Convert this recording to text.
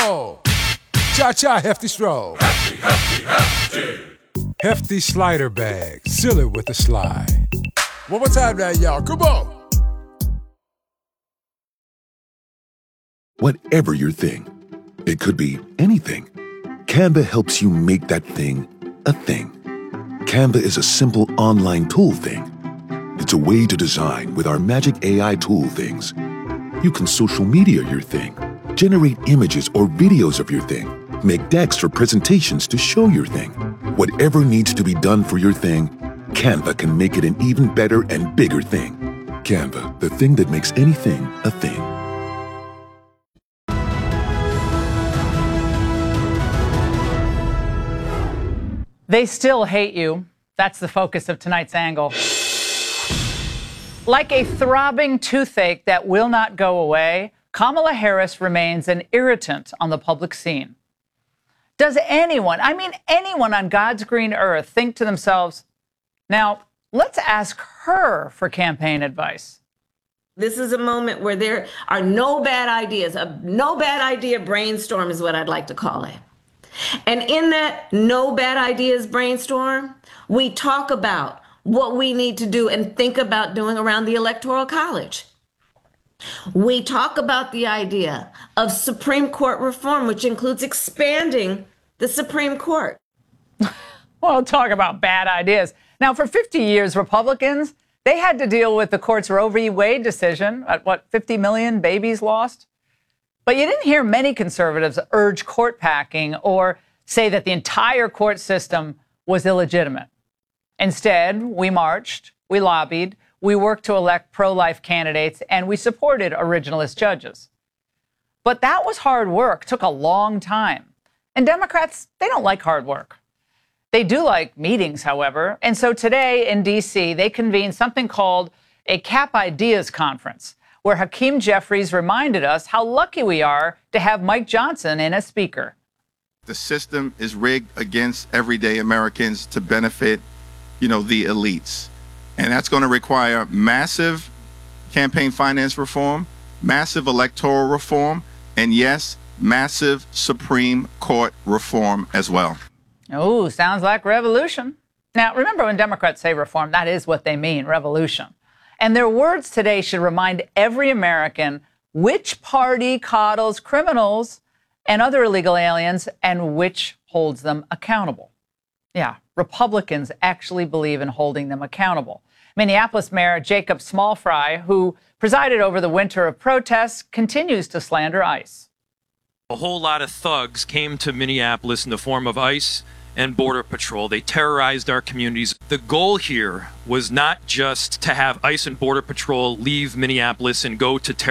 roll. Cha-cha, hefty stroll. Hefty, hefty, hefty. Hefty slider bag, seal it with a slide. One more time now, y'all, come on. Whatever your thing, it could be anything. Canva helps you make that thing a thing. Canva is a simple online tool thing. It's a way to design with our magic AI tool things. You can social media your thing, generate images or videos of your thing, make decks for presentations to show your thing. Whatever needs to be done for your thing, Canva can make it an even better and bigger thing. Canva, the thing that makes anything a thing. They still hate you. That's the focus of tonight's angle. Like a throbbing toothache that will not go away, Kamala Harris remains an irritant on the public scene. Does anyone, I mean anyone on God's green earth, think to themselves, now, let's ask her for campaign advice? This is a moment where there are no bad ideas. A no bad idea brainstorm is what I'd like to call it. And in that no bad ideas brainstorm, we talk about what we need to do and think about doing around the Electoral College. We talk about the idea of Supreme Court reform, which includes expanding the Supreme Court. Well, talk about bad ideas. Now, for 50 years, Republicans, they had to deal with the court's Roe v. Wade decision at, 50 million babies lost? But you didn't hear many conservatives urge court packing or say that the entire court system was illegitimate. Instead, we marched, we lobbied, we worked to elect pro-life candidates, and we supported originalist judges. But that was hard work, took a long time. And Democrats, they don't like hard work. They do like meetings, however. And so today in D.C., they convened something called a CAP Ideas Conference, where Hakeem Jeffries reminded us how lucky we are to have Mike Johnson in as speaker. The system is rigged against everyday Americans to benefit, the elites. And that's going to require massive campaign finance reform, massive electoral reform, and yes, massive Supreme Court reform as well. Oh, sounds like revolution. Now, remember when Democrats say reform, that is what they mean, revolution. And their words today should remind every American which party coddles criminals and other illegal aliens and which holds them accountable. Yeah, Republicans actually believe in holding them accountable. Minneapolis Mayor Jacob Smallfry, who presided over the winter of protests, continues to slander ICE. A whole lot of thugs came to Minneapolis in the form of ICE and Border Patrol. They terrorized our communities. The goal here was not just to have ICE and Border Patrol leave Minneapolis and go to